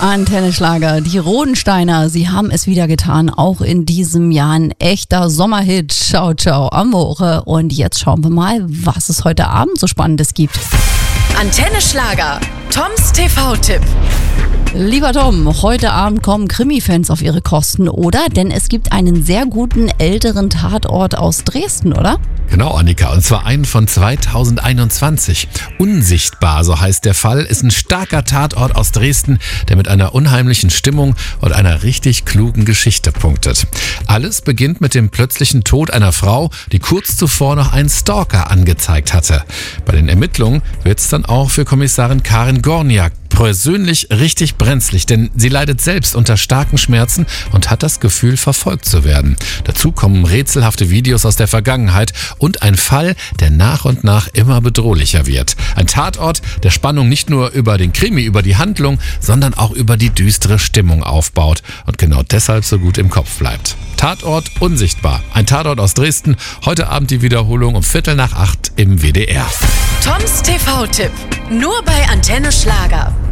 Antenne Schlager, die Rodensteiner, sie haben es wieder getan, auch in diesem Jahr ein echter Sommerhit. Ciao, ciao, Amore. Und jetzt schauen wir mal, was es heute Abend so Spannendes gibt. Antenne Schlager, Toms TV-Tipp. Lieber Tom, heute Abend kommen Krimi-Fans auf ihre Kosten, oder? Denn es gibt einen sehr guten älteren Tatort aus Dresden, oder? Genau, Annika, und zwar einen von 2021. Unsichtbar, so heißt der Fall, ist ein starker Tatort aus Dresden, der mit einer unheimlichen Stimmung und einer richtig klugen Geschichte punktet. Alles beginnt mit dem plötzlichen Tod einer Frau, die kurz zuvor noch einen Stalker angezeigt hatte. Bei den Ermittlungen wird's dann auch für Kommissarin Karin Gorniak persönlich richtig brenzlig, denn sie leidet selbst unter starken Schmerzen und hat das Gefühl, verfolgt zu werden. Dazu kommen rätselhafte Videos aus der Vergangenheit und ein Fall, der nach und nach immer bedrohlicher wird. Ein Tatort, der Spannung nicht nur über den Krimi, über die Handlung, sondern auch über die düstere Stimmung aufbaut und genau deshalb so gut im Kopf bleibt. Tatort Unsichtbar. Ein Tatort aus Dresden. Heute Abend die Wiederholung um 7:45 im WDR. Toms TV-Tipp, nur bei Antenne Schlager.